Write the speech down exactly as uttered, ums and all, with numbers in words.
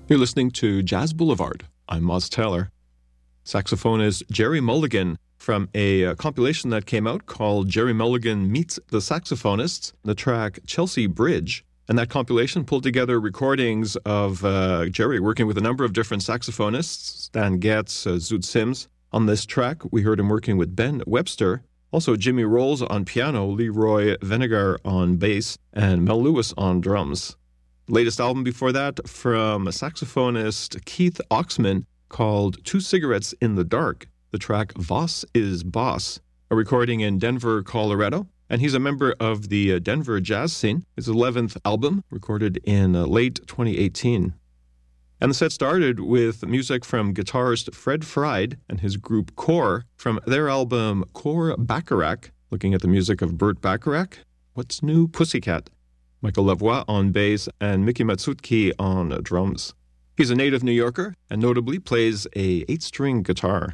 You're listening to Jazz Boulevard. I'm Moz Taylor. Saxophonist Gerry Mulligan from a uh, compilation that came out called Gerry Mulligan Meets the Saxophonists, the track Chelsea Bridge. And that compilation pulled together recordings of uh, Gerry working with a number of different saxophonists, Stan Getz, uh, Zoot Sims. On this track, we heard him working with Ben Webster, also Jimmy Rolls on piano, Leroy Venegar on bass, and Mel Lewis on drums. Latest album before that from saxophonist Keith Oxman called Two Cigarettes in the Dark, the track Voss is Boss, a recording in Denver, Colorado. And he's a member of the Denver jazz scene. His eleventh album, recorded in late twenty eighteen. And the set started with music from guitarist Fred Fried and his group Core from their album Core Bacharach, looking at the music of Burt Bacharach, What's New Pussycat, Michael Lavoie on bass, and Mickey Matsutki on drums. He's a native New Yorker and notably plays a eight-string guitar.